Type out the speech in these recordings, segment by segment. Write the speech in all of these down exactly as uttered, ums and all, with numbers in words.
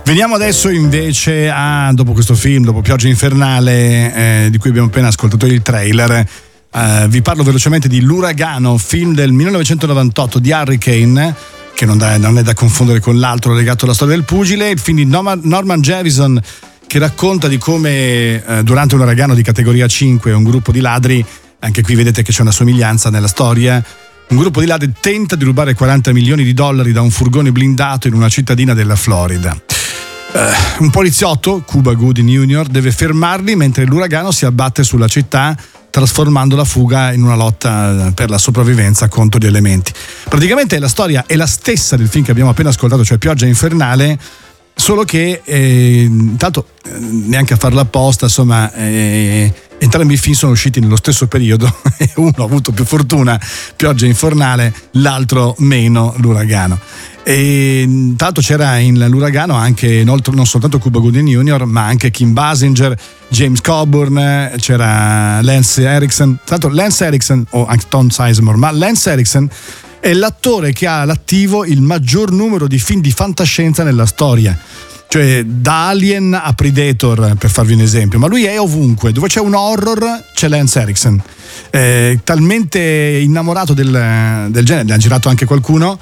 Veniamo adesso invece a, dopo questo film, dopo Pioggia Infernale, eh, di cui abbiamo appena ascoltato il trailer, eh, vi parlo velocemente di L'Uragano, film del millenovecentonovantotto di Hurricane, che non, da, non è da confondere con l'altro legato alla storia del pugile, il film di Norman, Norman Jevison, che racconta di come eh, durante un uragano di categoria cinque un gruppo di ladri, anche qui vedete che c'è una somiglianza nella storia, un gruppo di ladri tenta di rubare quaranta milioni di dollari da un furgone blindato in una cittadina della Florida. Uh, un poliziotto, Cuba Gooding junior, deve fermarli mentre l'uragano si abbatte sulla città, trasformando la fuga in una lotta per la sopravvivenza contro gli elementi. Praticamente la storia è la stessa del film che abbiamo appena ascoltato, cioè Pioggia Infernale, solo che eh, intanto eh, neanche a farla apposta, insomma, eh, entrambi i film sono usciti nello stesso periodo e uno ha avuto più fortuna, Pioggia Infernale, l'altro meno, L'Uragano. E intanto c'era in L'Uragano anche non soltanto Cuba Gooding junior ma anche Kim Basinger, James Coburn, c'era Lance Erickson. Tanto Lance Erickson o anche Tom Sizemore, ma Lance Erickson è l'attore che ha all'attivo il maggior numero di film di fantascienza nella storia, cioè da Alien a Predator, per farvi un esempio, ma lui è ovunque, dove c'è un horror c'è Lance Erickson, è talmente innamorato del, del genere, ne ha girato anche qualcuno,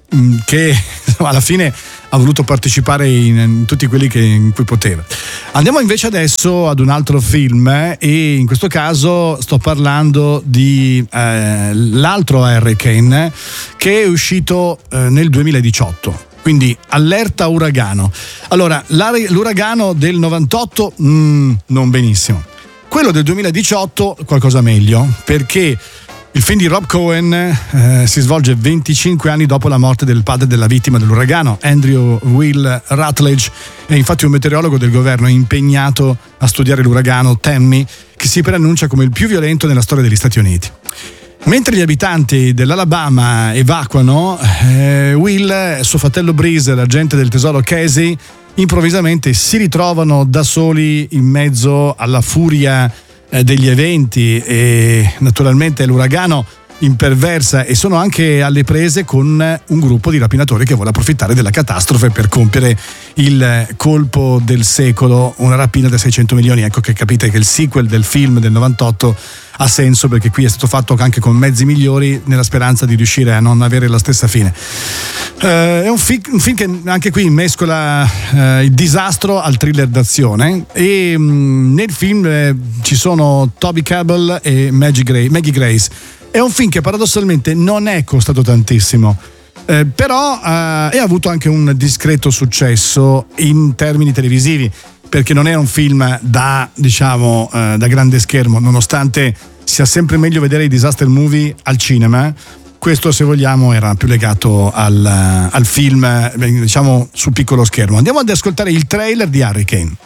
che alla fine ha voluto partecipare in, in tutti quelli che, in cui poteva. Andiamo invece adesso ad un altro film, eh, e in questo caso sto parlando di eh, l'altro Hurricane, che è uscito eh, nel duemiladiciotto, quindi Allerta Uragano. Allora, l'uragano del novantotto mm, non benissimo, quello del duemiladiciotto qualcosa meglio, perché il film di Rob Cohen eh, si svolge venticinque anni dopo la morte del padre della vittima dell'uragano. Andrew Will Rutledge è infatti un meteorologo del governo impegnato a studiare l'uragano Tammy, che si preannuncia come il più violento nella storia degli Stati Uniti. Mentre gli abitanti dell'Alabama evacuano, eh, Will e suo fratello Breeze, l'agente del tesoro Casey, improvvisamente si ritrovano da soli in mezzo alla furia degli eventi, e naturalmente l'uragano imperversa e sono anche alle prese con un gruppo di rapinatori che vuole approfittare della catastrofe per compiere il colpo del secolo, una rapina da seicento milioni. Ecco che capite che il sequel del film del novantotto ha senso, perché qui è stato fatto anche con mezzi migliori nella speranza di riuscire a non avere la stessa fine. Uh, è un, fi- un film che anche qui mescola uh, il disastro al thriller d'azione, e um, nel film eh, ci sono Toby Kebbell e Maggie, Gra- Maggie Grace. È un film che paradossalmente non è costato tantissimo, eh, però eh, ha avuto anche un discreto successo in termini televisivi, perché non è un film da, diciamo, eh, da grande schermo, nonostante sia sempre meglio vedere i disaster movie al cinema. Questo, se vogliamo, era più legato al, al film, diciamo, sul piccolo schermo. Andiamo ad ascoltare il trailer di Hurricane.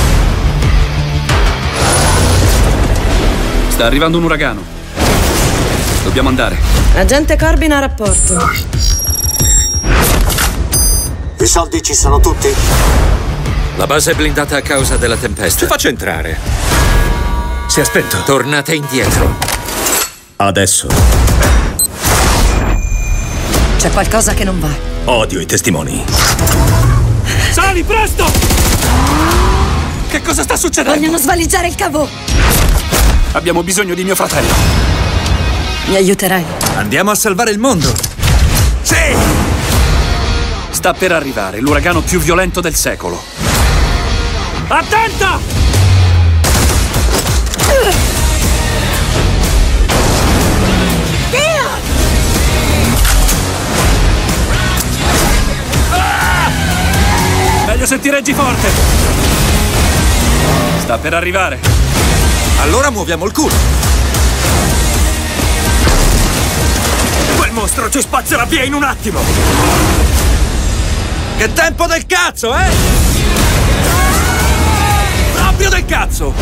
Sta arrivando un uragano. Dobbiamo andare. Agente Corbin a rapporto. I soldi ci sono tutti? La base è blindata a causa della tempesta. Ci faccio entrare. Si è spento. Tornate indietro. Adesso. C'è qualcosa che non va. Odio i testimoni. Sali, presto! Che cosa sta succedendo? Vogliono svaligiare il cavo. Abbiamo bisogno di mio fratello. Mi aiuterai? Andiamo a salvare il mondo. Sì! Sta per arrivare l'uragano più violento del secolo. Attenta! Dio! Ah! Meglio se ti reggi forte. Sta per arrivare. Allora muoviamo il culo. Quel mostro ci spazzerà via in un attimo. Che tempo del cazzo, eh? Proprio del cazzo!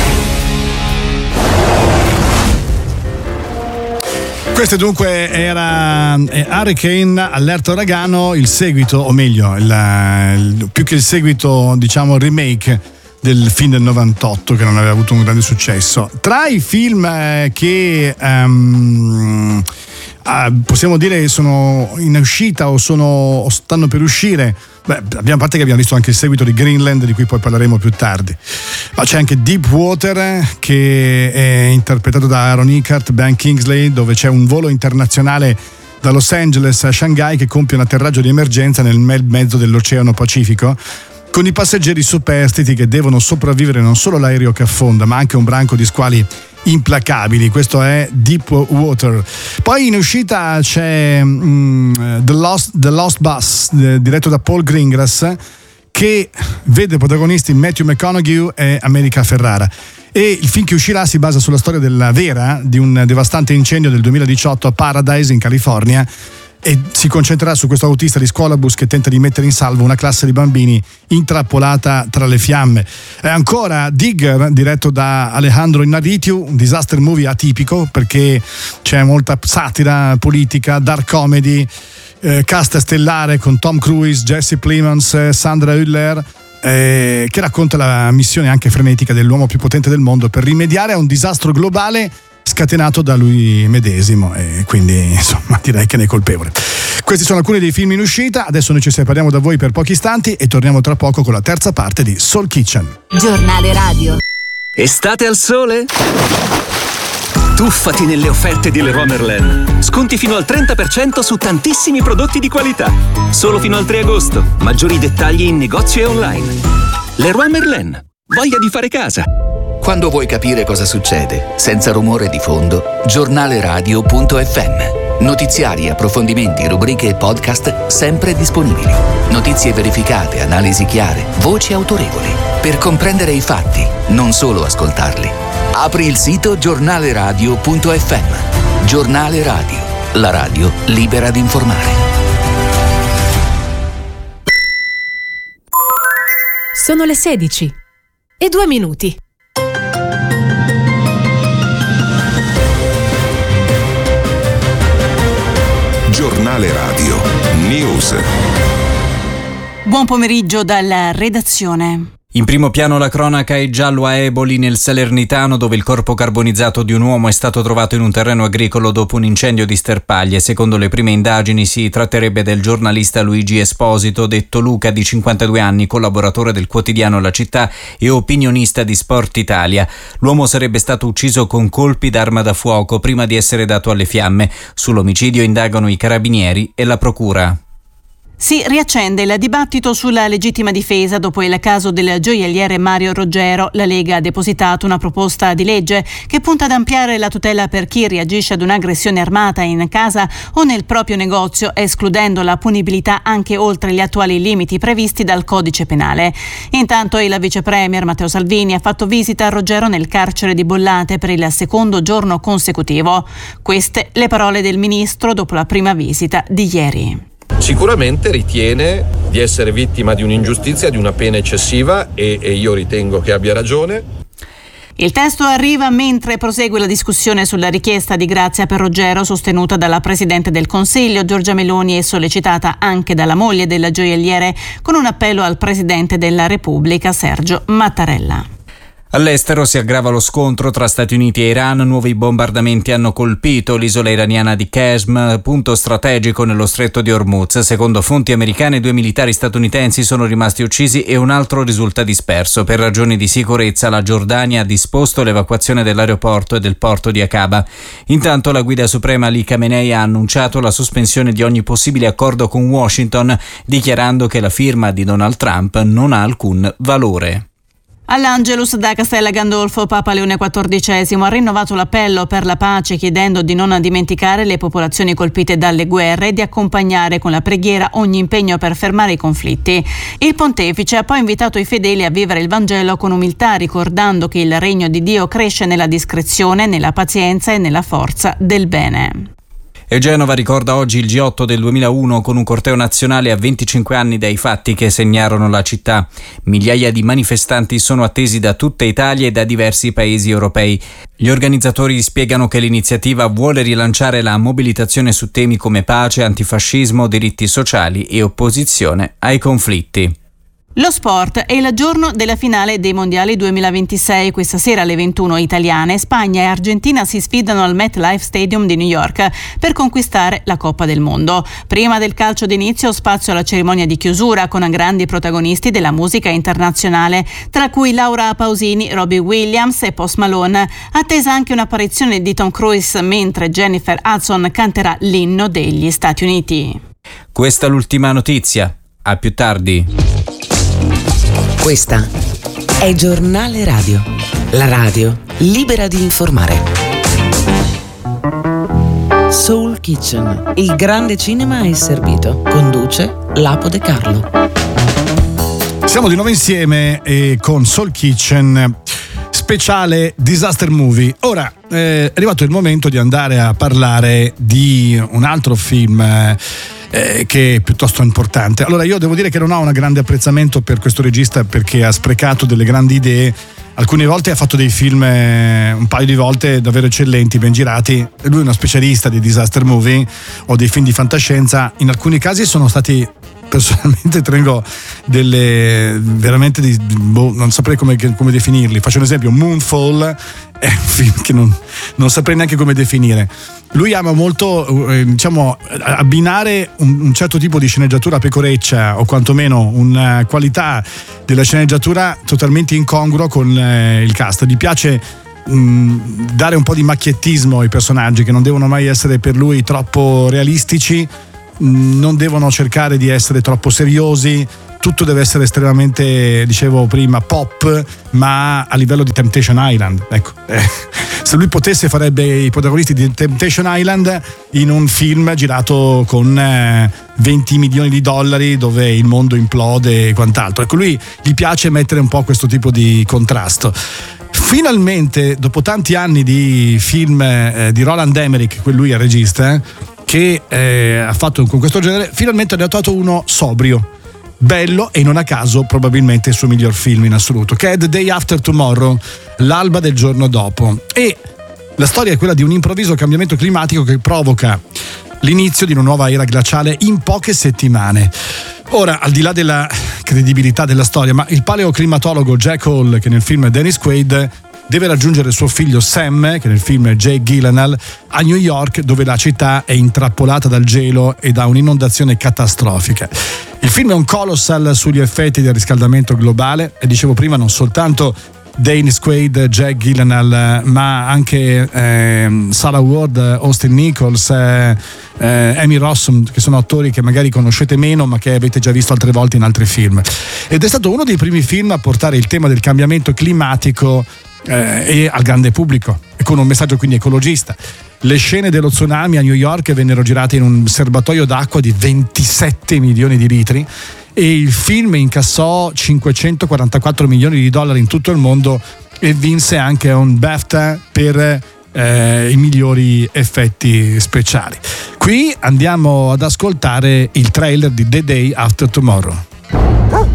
Questo dunque era Hurricane, Allerta Uragano, il seguito, o meglio, il, il, più che il seguito, diciamo, il remake del film del novantotto, che non aveva avuto un grande successo. Tra i film eh, che um, uh, possiamo dire sono in uscita o, sono, o stanno per uscire Beh, abbiamo, a parte che abbiamo visto anche il seguito di Greenland, di cui poi parleremo più tardi. Ma c'è anche Deepwater, che è interpretato da Aaron Eckhart, Ben Kingsley, dove c'è un volo internazionale da Los Angeles a Shanghai che compie un atterraggio di emergenza nel mezzo dell'Oceano Pacifico, con i passeggeri superstiti che devono sopravvivere non solo l'aereo che affonda, ma anche un branco di squali implacabili. Questo è Deepwater. Poi in uscita c'è um, The, Lost, The Lost Bus, eh, diretto da Paul Greengrass, che vede protagonisti Matthew McConaughey e America Ferrara. E il film che uscirà si basa sulla storia della vera di un devastante incendio del duemiladiciotto a Paradise in California, e si concentrerà su questo autista di scuolabus che tenta di mettere in salvo una classe di bambini intrappolata tra le fiamme. E ancora Digger, diretto da Alejandro Iñárritu, un disaster movie atipico perché c'è molta satira politica, dark comedy, eh, cast stellare con Tom Cruise, Jesse Plemons, Sandra Hüller, eh, che racconta la missione anche frenetica dell'uomo più potente del mondo per rimediare a un disastro globale scatenato da lui medesimo, e quindi insomma direi che ne è colpevole. Questi sono alcuni dei film in uscita. Adesso noi ci separiamo da voi per pochi istanti e torniamo tra poco con la terza parte di Soul Kitchen. Giornale radio. Estate al sole? Tuffati nelle offerte di Leroy Merlin. Sconti fino al trenta per cento su tantissimi prodotti di qualità. Solo fino al tre agosto. Maggiori dettagli in negozio e online. Leroy Merlin. Voglia di fare casa. Quando vuoi capire cosa succede, senza rumore di fondo, giornaleradio punto effe emme. Notiziari, approfondimenti, rubriche e podcast sempre disponibili. Notizie verificate, analisi chiare, voci autorevoli. Per comprendere i fatti, non solo ascoltarli. Apri il sito giornaleradio punto effe emme. Giornale Radio, la radio libera di informare. Sono le sedici e due minuti. Giornale Radio News. Buon pomeriggio dalla redazione. In primo piano la cronaca è giallo a Eboli, nel Salernitano, dove il corpo carbonizzato di un uomo è stato trovato in un terreno agricolo dopo un incendio di sterpaglie. Secondo le prime indagini si tratterebbe del giornalista Luigi Esposito, detto Luca, di cinquantadue anni, collaboratore del quotidiano La Città e opinionista di Sport Italia. L'uomo sarebbe stato ucciso con colpi d'arma da fuoco prima di essere dato alle fiamme. Sull'omicidio indagano i carabinieri e la procura. Si riaccende il dibattito sulla legittima difesa dopo il caso del gioielliere Mario Roggero. La Lega ha depositato una proposta di legge che punta ad ampliare la tutela per chi reagisce ad un'aggressione armata in casa o nel proprio negozio, escludendo la punibilità anche oltre gli attuali limiti previsti dal codice penale. Intanto il vice premier Matteo Salvini ha fatto visita a Roggero nel carcere di Bollate per il secondo giorno consecutivo. Queste le parole del ministro dopo la prima visita di ieri. Sicuramente ritiene di essere vittima di un'ingiustizia, di una pena eccessiva e, e io ritengo che abbia ragione. Il testo arriva mentre prosegue la discussione sulla richiesta di grazia per Roggero sostenuta dalla Presidente del Consiglio Giorgia Meloni e sollecitata anche dalla moglie del gioielliere, con un appello al Presidente della Repubblica Sergio Mattarella. All'estero si aggrava lo scontro tra Stati Uniti e Iran. Nuovi bombardamenti hanno colpito l'isola iraniana di Qeshm, punto strategico nello stretto di Hormuz. Secondo fonti americane, due militari statunitensi sono rimasti uccisi e un altro risulta disperso. Per ragioni di sicurezza, la Giordania ha disposto l'evacuazione dell'aeroporto e del porto di Aqaba. Intanto la guida suprema Ali Khamenei ha annunciato la sospensione di ogni possibile accordo con Washington, dichiarando che la firma di Donald Trump non ha alcun valore. All'Angelus da Castella Gandolfo, Papa Leone quattordicesimo ha rinnovato l'appello per la pace, chiedendo di non dimenticare le popolazioni colpite dalle guerre e di accompagnare con la preghiera ogni impegno per fermare i conflitti. Il pontefice ha poi invitato i fedeli a vivere il Vangelo con umiltà, ricordando che il regno di Dio cresce nella discrezione, nella pazienza e nella forza del bene. E Genova ricorda oggi il G otto del duemilauno con un corteo nazionale a venticinque anni dai fatti che segnarono la città. Migliaia di manifestanti sono attesi da tutta Italia e da diversi paesi europei. Gli organizzatori spiegano che l'iniziativa vuole rilanciare la mobilitazione su temi come pace, antifascismo, diritti sociali e opposizione ai conflitti. Lo sport è il giorno della finale dei mondiali duemilaventisei. Questa sera alle ventuno italiane, Spagna e Argentina si sfidano al MetLife Stadium di New York per conquistare la Coppa del Mondo. Prima del calcio d'inizio, spazio alla cerimonia di chiusura con grandi protagonisti della musica internazionale, tra cui Laura Pausini, Robbie Williams e Post Malone. Attesa anche un'apparizione di Tom Cruise mentre Jennifer Hudson canterà l'inno degli Stati Uniti. Questa è l'ultima notizia. A più tardi. Questa è Giornale Radio, la radio libera di informare. Soul Kitchen, il grande cinema è servito. Conduce Lapo De Carlo. Siamo di nuovo insieme e con Soul Kitchen speciale Disaster Movie. Ora eh, è arrivato il momento di andare a parlare di un altro film eh, Eh, che è piuttosto importante. Allora, io devo dire che non ho un grande apprezzamento per questo regista perché ha sprecato delle grandi idee. Alcune volte ha fatto dei film eh, un paio di volte davvero eccellenti, ben girati. Lui è uno specialista di disaster movie o dei film di fantascienza. In alcuni casi sono stati, personalmente tengo delle veramente di, boh, non saprei come, come definirli. Faccio un esempio: Moonfall è un film che non, non saprei neanche come definire. Lui ama molto eh, diciamo abbinare un, un certo tipo di sceneggiatura pecoreccia o quantomeno una qualità della sceneggiatura totalmente incongrua con eh, il cast. Gli piace mh, dare un po' di macchiettismo ai personaggi che non devono mai essere per lui troppo realistici, mh, non devono cercare di essere troppo seriosi. Tutto deve essere estremamente, dicevo prima, pop, ma a livello di Temptation Island. Ecco, eh, se lui potesse farebbe i protagonisti di Temptation Island in un film girato con eh, venti milioni di dollari dove il mondo implode e quant'altro. Ecco, lui gli piace mettere un po' questo tipo di contrasto. Finalmente, dopo tanti anni di film eh, di Roland Emmerich, lui è il regista, eh, che eh, ha fatto con questo genere, finalmente ne ha trovato uno sobrio, bello e non a caso probabilmente il suo miglior film in assoluto, che è The Day After Tomorrow, l'alba del giorno dopo. E la storia è quella di un improvviso cambiamento climatico che provoca l'inizio di una nuova era glaciale in poche settimane. Ora, al di là della credibilità della storia, ma il paleoclimatologo Jack Hall, che nel film è Dennis Quaid, deve raggiungere suo figlio Sam, che nel film è Jake Gyllenhaal, a New York, dove la città è intrappolata dal gelo e da un'inondazione catastrofica. Il film è un colossal sugli effetti del riscaldamento globale e, dicevo prima, non soltanto Dennis Quaid, Jake Gyllenhaal, ma anche eh, Sarah Ward, Austin Nichols, eh, eh, Amy Rossum, che sono attori che magari conoscete meno ma che avete già visto altre volte in altri film. Ed è stato uno dei primi film a portare il tema del cambiamento climatico eh, e al grande pubblico, e con un messaggio quindi ecologista. Le scene dello tsunami a New York vennero girate in un serbatoio d'acqua di ventisette milioni di litri e il film incassò cinquecentoquarantaquattro milioni di dollari in tutto il mondo e vinse anche un BAFTA per eh, i migliori effetti speciali. Qui andiamo ad ascoltare il trailer di The Day After Tomorrow.